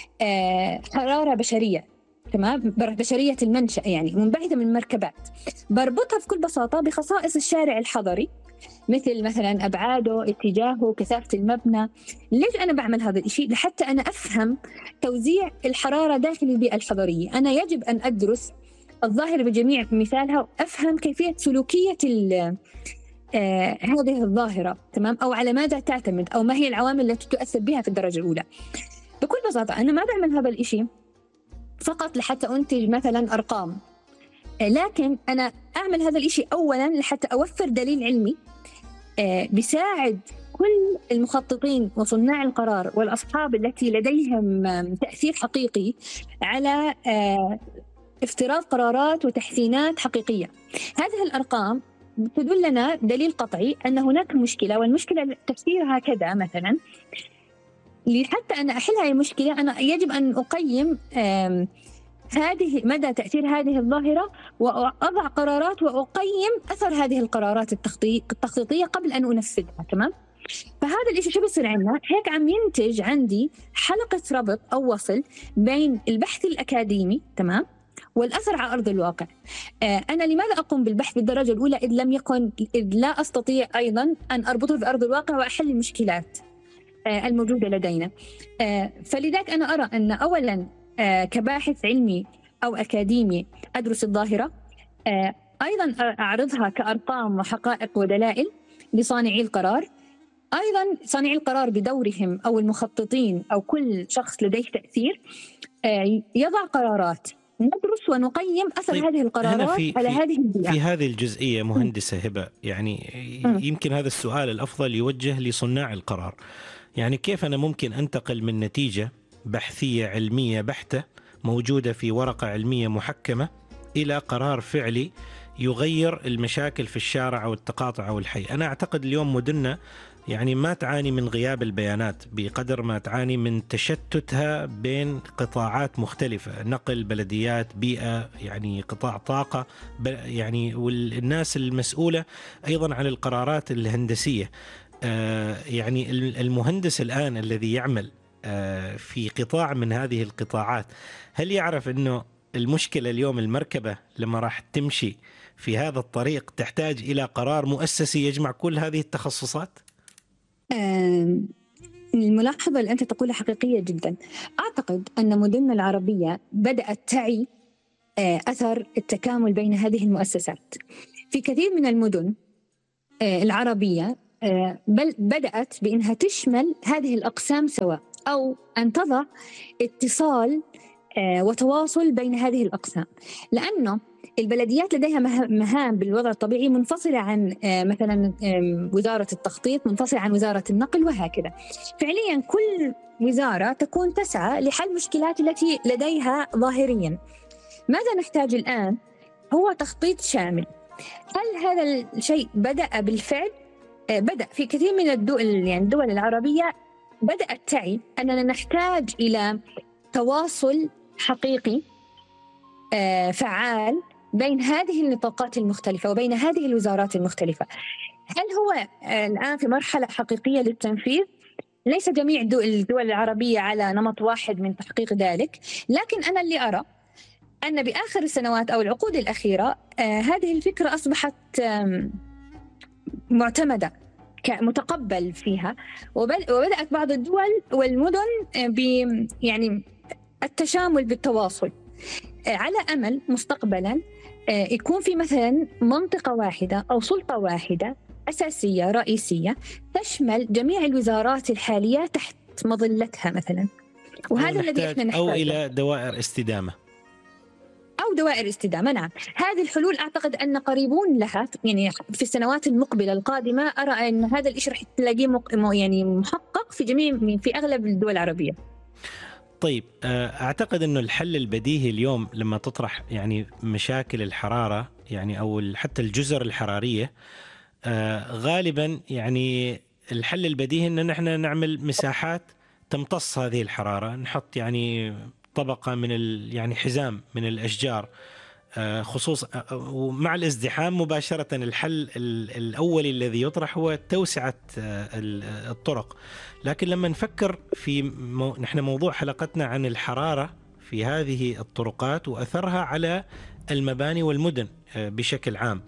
حرارة بشرية. تمام. بشرية المنشأ، يعني منبعثة من المركبات. بربطها بكل بساطة بخصائص الشارع الحضري، مثلا أبعاده، اتجاهه، كثافة المبنى. ليش أنا بعمل هذا الشيء؟ لحتى أنا أفهم توزيع الحرارة داخل البيئة الحضرية. أنا يجب أن أدرس الظاهرة بجميع مثالها وأفهم كيفية سلوكية هذه الظاهرة. تمام. أو على ماذا تعتمد، أو ما هي العوامل التي تؤثر بها في الدرجة الأولى. بكل بساطة أنا ما بعمل هذا الشيء فقط لحتى أنتج مثلا أرقام، لكن أنا أعمل هذا الشيء أولا لحتى أوفر دليل علمي بيساعد كل المخططين وصناع القرار والأصحاب التي لديهم تأثير حقيقي على افتراض قرارات وتحسينات حقيقية. هذه الأرقام تدلنا دليل قطعي أن هناك مشكلة، والمشكلة تفسيرها كذا مثلا. لحتى أنا أحل هذه المشكلة أنا يجب أن أقيم هذه مدى تأثير هذه الظاهرة، وأضع قرارات وأقيم أثر هذه القرارات التخطيطية قبل أن أنفذها. تمام. فهذا الشيء شو بيصير عندنا؟ هيك عم ينتج عندي حلقة ربط أو وصل بين البحث الأكاديمي، تمام، والأثر على أرض الواقع. أنا لماذا أقوم بالبحث بالدرجة الأولى إذ لا أستطيع أيضا أن أربطه بأرض الواقع وأحل المشكلات الموجودة لدينا؟ فلذلك أنا أرى أن أولا كباحث علمي أو أكاديمي أدرس الظاهرة، أيضا أعرضها كأرقام وحقائق ودلائل لصانعي القرار. أيضا صانعي القرار بدورهم أو المخططين أو كل شخص لديه تأثير يضع قرارات، ندرس ونقيم أثر هذه القرارات على هذه البيئة. في هذه الجزئية مهندسة هبة، يعني يمكن هذا السؤال الأفضل يوجه لصناع القرار. يعني كيف أنا ممكن أنتقل من نتيجة بحثية علمية بحتة موجودة في ورقة علمية محكمة إلى قرار فعلي يغير المشاكل في الشارع أو التقاطع أو الحي. أنا أعتقد اليوم مدننا يعني ما تعاني من غياب البيانات بقدر ما تعاني من تشتتها بين قطاعات مختلفة، نقل، بلديات، بيئة، يعني قطاع طاقة، يعني والناس المسؤولة أيضا عن القرارات الهندسية. يعني المهندس الآن الذي يعمل في قطاع من هذه القطاعات، هل يعرف أنه المشكلة اليوم المركبة لما راح تمشي في هذا الطريق تحتاج إلى قرار مؤسسي يجمع كل هذه التخصصات؟ الملاحظة اللي أنت تقولها حقيقية جدا. أعتقد أن مدننا العربية بدأت تعي أثر التكامل بين هذه المؤسسات. في كثير من المدن العربية بل بدأت بأنها تشمل هذه الأقسام سوا، أو أن تضع اتصال وتواصل بين هذه الأقسام، لأنه البلديات لديها مهام بالوضع الطبيعي منفصلة عن مثلا وزارة التخطيط، منفصلة عن وزارة النقل، وهكذا. فعليا كل وزارة تكون تسعى لحل مشكلات التي لديها ظاهريا. ماذا نحتاج الآن هو تخطيط شامل. هل هذا الشيء بدأ بالفعل؟ بدأ في كثير من الدول، يعني الدول العربية بدأت تعي أننا نحتاج إلى تواصل حقيقي فعال بين هذه النطاقات المختلفة وبين هذه الوزارات المختلفة. هل هو الآن في مرحلة حقيقية للتنفيذ؟ ليس جميع الدول العربية على نمط واحد من تحقيق ذلك، لكن أنا اللي أرى أن بآخر السنوات أو العقود الأخيرة هذه الفكرة أصبحت معتمدة كمتقبل فيها، وبدأت بعض الدول والمدن يعني التشامل بالتواصل، على أمل مستقبلا يكون في مثلا منطقة واحدة أو سلطة واحدة أساسية رئيسية تشمل جميع الوزارات الحالية تحت مظلتها مثلا. وهذا الذي احنا نحتاجه، أو إلى دوائر استدامة. نعم. هذه الحلول أعتقد أن قريبون لها، يعني في السنوات المقبلة القادمة أرى أن هذا الإشي رح تلاقيه يعني محقق في أغلب الدول العربية. طيب، أعتقد أنه الحل البديهي اليوم لما تطرح يعني مشاكل الحرارة، يعني أو حتى الجزر الحرارية، غالبا يعني الحل البديهي أن نحن نعمل مساحات تمتص هذه الحرارة، نحط يعني طبقة من يعني حزام من الأشجار، خصوصا ومع الازدحام مباشرة. الحل الأولي الذي يطرح هو توسعة الطرق. لكن لما نفكر في نحن موضوع حلقتنا عن الحرارة في هذه الطرقات وأثرها على المباني والمدن بشكل عام،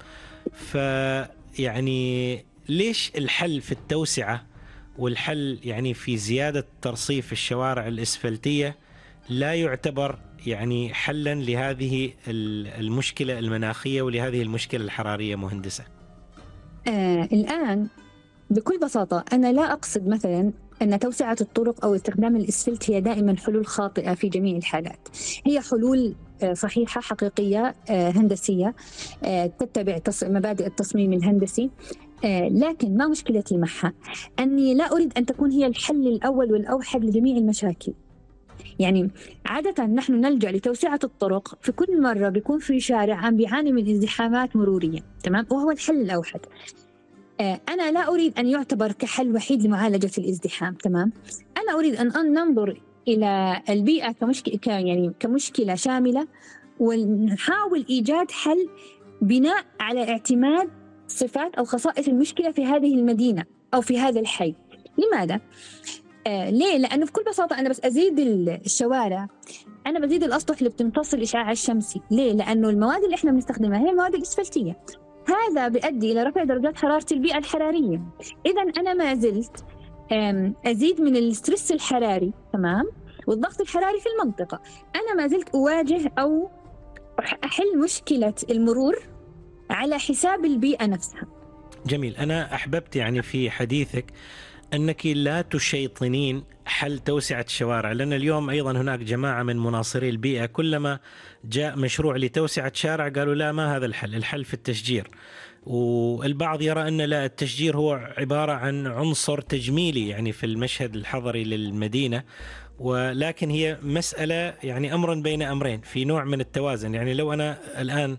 فيعني ليش الحل في التوسعة والحل يعني في زيادة ترصيف الشوارع الإسفلتية لا يعتبر يعني حلا لهذه المشكلة المناخية ولهذه المشكلة الحرارية مهندسة؟ الآن بكل بساطة أنا لا أقصد مثلا أن توسعة الطرق أو استخدام الإسفلت هي دائما حلول خاطئة في جميع الحالات. هي حلول صحيحة حقيقية هندسية تتبع مبادئ التصميم الهندسي، لكن ما مشكلتي معها أني لا أريد أن تكون هي الحل الأول والأوحد لجميع المشاكل. يعني عادة نحن نلجأ لتوسعة الطرق في كل مرة بيكون في شارع عم بيعاني من ازدحامات مرورية، تمام، وهو الحل الأوحد. أنا لا أريد أن يعتبر كحل وحيد لمعالجة الازدحام، تمام. أنا أريد أن ننظر إلى البيئة كمشكلة شاملة، ونحاول إيجاد حل بناء على اعتماد صفات أو خصائص المشكلة في هذه المدينة أو في هذا الحي. لماذا؟ ليه؟ لأنه بكل بساطة أنا بس أزيد الشوارع، أنا بزيد الأسطح اللي بتمتص الإشعاع الشمسي. ليه؟ لأنه المواد اللي إحنا بنستخدمها هي المواد الإسفلتية، هذا بيؤدي إلى رفع درجات حرارة البيئة الحرارية. إذا أنا ما زلت أزيد من الستريس الحراري، تمام، والضغط الحراري في المنطقة. أنا ما زلت أواجه أو أحل مشكلة المرور على حساب البيئة نفسها. جميل. أنا أحببت يعني في حديثك أنك لا تشيطنين حل توسعة الشوارع، لأن اليوم أيضا هناك جماعة من مناصري البيئة كلما جاء مشروع لتوسعة شارع قالوا لا، ما هذا الحل في التشجير. والبعض يرى أن لا، التشجير هو عبارة عن عنصر تجميلي يعني في المشهد الحضري للمدينة، ولكن هي مسألة يعني أمر بين أمرين، في نوع من التوازن. يعني لو أنا الآن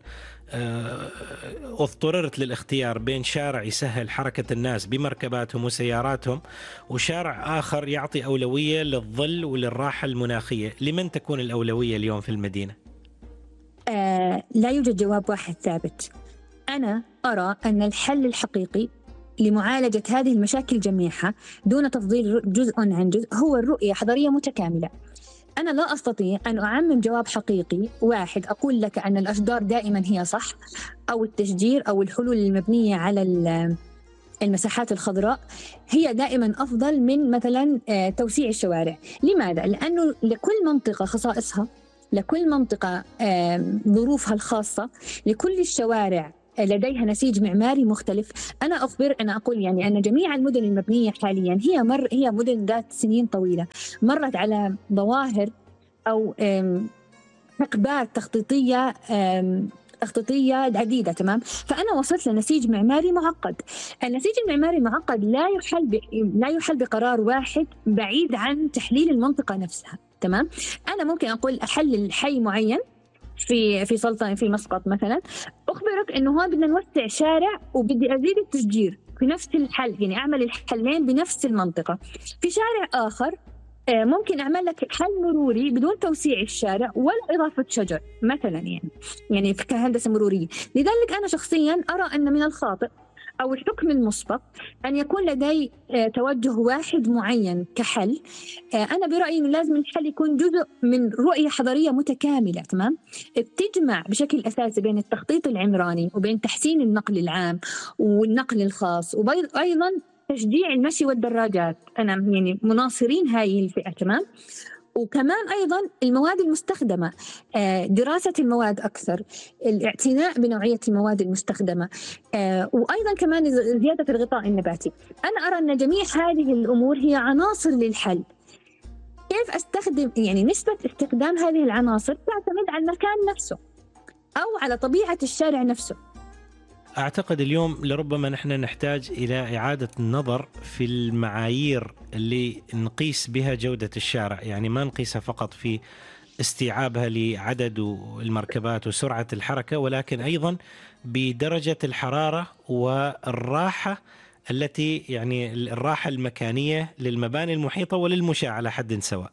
اضطررت للاختيار بين شارع يسهل حركة الناس بمركباتهم وسياراتهم وشارع آخر يعطي أولوية للظل وللراحة المناخية، لمن تكون الأولوية اليوم في المدينة؟ لا يوجد جواب واحد ثابت. أنا أرى أن الحل الحقيقي لمعالجة هذه المشاكل جميعها دون تفضيل جزء عن جزء هو الرؤية حضرية متكاملة. أنا لا أستطيع أن أعمم جواب حقيقي واحد أقول لك أن الأشجار دائما هي صح، أو التشجير أو الحلول المبنية على المساحات الخضراء هي دائما أفضل من مثلا توسيع الشوارع. لماذا؟ لأنه لكل منطقة خصائصها، لكل منطقة ظروفها الخاصة، لكل الشوارع لديها نسيج معماري مختلف. أنا أقول يعني أن جميع المدن المبنية حاليا هي مدن ذات سنين طويلة مرت على ظواهر أو حقبات تخطيطية عديدة. تمام. فأنا وصلت لنسيج معماري معقد. النسيج المعماري المعقد لا يحل بقرار واحد بعيد عن تحليل المنطقة نفسها. تمام. أنا ممكن أقول أحلل حي معين في سلطنة في مسقط مثلا، أخبرك إنه هو بدنا نوسع شارع وبدي أزيد التشجير في نفس الحل، يعني أعمل الحلين بنفس المنطقة. في شارع آخر ممكن أعمل لك حل مروري بدون توسيع الشارع ولا إضافة شجر مثلا، يعني كهندسة مرورية. لذلك أنا شخصيا أرى أن من الخاطئ أو الحكم المسبق أن يكون لدي توجه واحد معين كحل. أنا برأيي أنه لازم الحل يكون جزء من رؤية حضرية متكاملة. تمام. بتجمع بشكل أساسي بين التخطيط العمراني وبين تحسين النقل العام والنقل الخاص، وأيضا تشجيع المشي والدراجات. أنا يعني مناصرين هاي الفئة. تمام. وكمان أيضا المواد المستخدمة، دراسة المواد أكثر، الاعتناء بنوعية المواد المستخدمة، وأيضا كمان زيادة الغطاء النباتي. أنا أرى أن جميع هذه الأمور هي عناصر للحل. كيف أستخدم، يعني نسبة استخدام هذه العناصر تعتمد على المكان نفسه أو على طبيعة الشارع نفسه. أعتقد اليوم لربما نحن نحتاج إلى إعادة النظر في المعايير اللي نقيس بها جودة الشارع، يعني ما نقيسها فقط في استيعابها لعدد المركبات وسرعة الحركة، ولكن أيضا بدرجة الحرارة والراحة التي يعني الراحة المكانية للمباني المحيطة وللمشاة على حد سواء.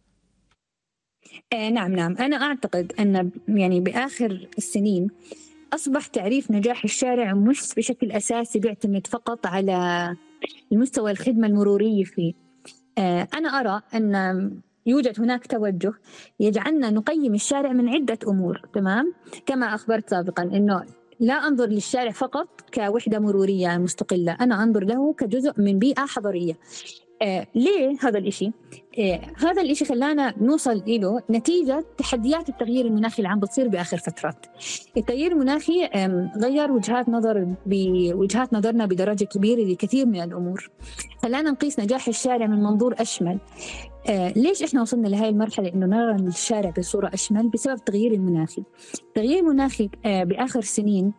نعم. أنا أعتقد أن يعني بآخر السنين أصبح تعريف نجاح الشارع مش بشكل أساسي بيعتمد فقط على المستوى الخدمة المرورية فيه. أنا أرى أن يوجد هناك توجه يجعلنا نقيم الشارع من عدة أمور. تمام. كما أخبرت سابقا أنه لا أنظر للشارع فقط كوحدة مرورية مستقلة، أنا أنظر له كجزء من بيئة حضرية. ليه هذا الإشي؟ هذا الإشي خلانا نوصل إله نتيجة تحديات التغيير المناخي اللي عم بتصير بآخر فترات. التغيير المناخي غير وجهات نظرنا بدرجة كبيرة لكثير من الأمور، خلانا نقيس نجاح الشارع من منظور أشمل. ليش إحنا وصلنا لهذه المرحلة إنه نرى الشارع بصورة أشمل؟ بسبب التغيير المناخي. التغيير المناخي بآخر سنين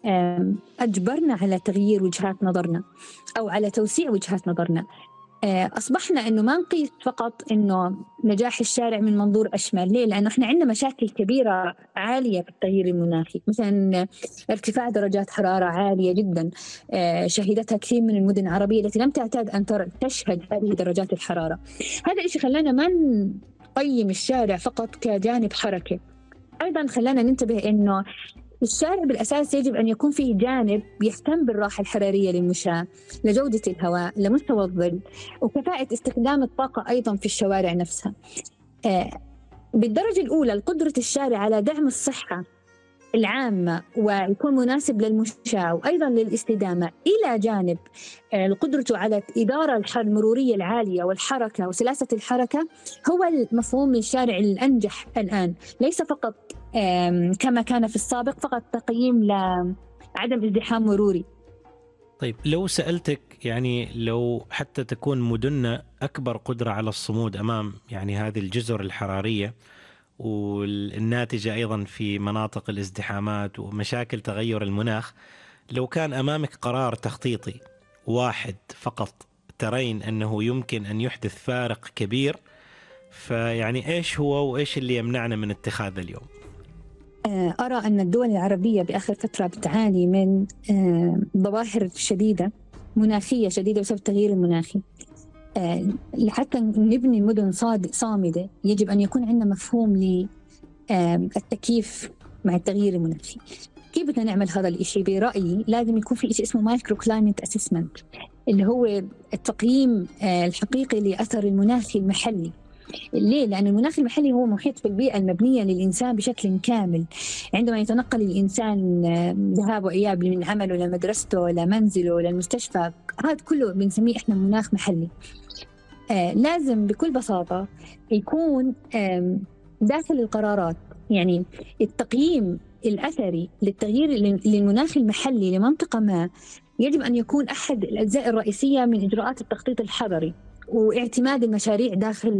أجبرنا على تغيير وجهات نظرنا أو على توسيع وجهات نظرنا. أصبحنا إنه ما نقيس فقط إنه نجاح الشارع من منظور أشمل. ليه؟ لأنه إحنا عندنا مشاكل كبيرة عالية في التغيير المناخي، مثلا ارتفاع درجات حرارة عالية جدا شهدتها كثير من المدن العربية التي لم تعتاد أن تشهد هذه درجات الحرارة. هذا الشيء خلانا ما نقيم الشارع فقط كجانب حركة، أيضا خلانا ننتبه إنه الشارع بالأساس يجب أن يكون فيه جانب يهتم بالراحة الحرارية للمشاة، لجودة الهواء، لمستوى الظل، وكفاءة استخدام الطاقة أيضا في الشوارع نفسها. بالدرجة الأولى قدرة الشارع على دعم الصحة العامة ويكون مناسب للمشاة وأيضا للاستدامة، إلى جانب قدرته على إدارة المرورية العالية والحركة وسلاسة الحركة، هو المفهوم للشارع الأنجح الآن. ليس فقط كما كان في السابق فقط تقييم لعدم ازدحام مروري. طيب لو سألتك يعني لو حتى تكون مدننا أكبر قدرة على الصمود أمام يعني هذه الجزر الحرارية والناتجة أيضا في مناطق الازدحامات ومشاكل تغير المناخ، لو كان أمامك قرار تخطيطي واحد فقط ترين أنه يمكن أن يحدث فارق كبير فيعني إيش هو وإيش اللي يمنعنا من اتخاذ اليوم؟ أرى أن الدول العربية بآخر فترة بتعاني من ظواهر شديدة مناخية شديدة بسبب التغيير المناخي. لحتى نبني مدن صامدة يجب أن يكون عندنا مفهوم للتكييف مع التغيير المناخي. كيف بدنا نعمل هذا الإشي؟ برأيي لازم يكون في إشي اسمه مايكرو كلايمت أسسمنت، اللي هو التقييم الحقيقي لأثر المناخ المحلي. ليه؟ لأن المناخ المحلي هو محيط بالبيئة المبنية للإنسان بشكل كامل. عندما يتنقل الإنسان ذهاب وإياب من عمله لمدرسته لمنزله للمستشفى، هذا كله بنسميه إحنا مناخ محلي. لازم بكل بساطة يكون داخل القرارات، يعني التقييم الأثري للتغيير للمناخ المحلي لمنطقة ما يجب أن يكون أحد الأجزاء الرئيسية من إجراءات التخطيط الحضري واعتماد المشاريع داخل